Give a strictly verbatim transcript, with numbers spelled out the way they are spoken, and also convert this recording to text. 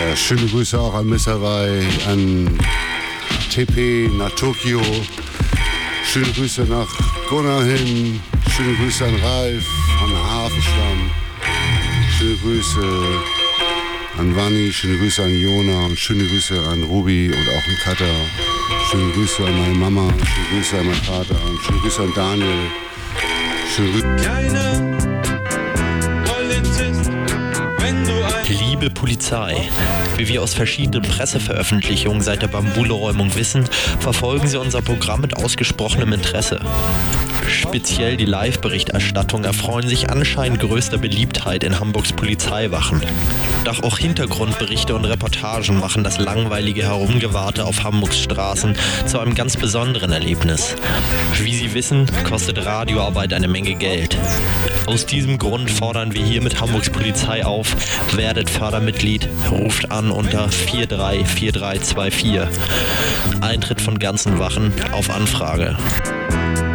Ja, schöne Grüße auch an Misserwei, an T P, nach Tokio. Schöne Grüße nach Gunnar hin. Schöne Grüße an Ralf, an Hafenstamm. Schöne Grüße an Wanni, schöne Grüße an Jona und schöne Grüße an Ruby und auch an Katha. Schöne Grüße an meine Mama, schöne Grüße an meinen Vater und schöne Grüße an Daniel. Schöne Grüße. Keine Polizist, wenn du ein Liebe Polizei, wie wir aus verschiedenen Presseveröffentlichungen seit der Bambulo-Räumung wissen, verfolgen Sie unser Programm mit ausgesprochenem Interesse. Speziell die Live-Berichterstattung erfreuen sich anscheinend größter Beliebtheit in Hamburgs Polizeiwachen. Doch auch Hintergrundberichte und Reportagen machen das langweilige Herumgewarte auf Hamburgs Straßen zu einem ganz besonderen Erlebnis. Wie Sie wissen, kostet Radioarbeit eine Menge Geld. Aus diesem Grund fordern wir hier mit Hamburgs Polizei auf, werdet Fördermitglied, ruft an unter vier drei vier drei zwei vier. Eintritt von ganzen Wachen auf Anfrage.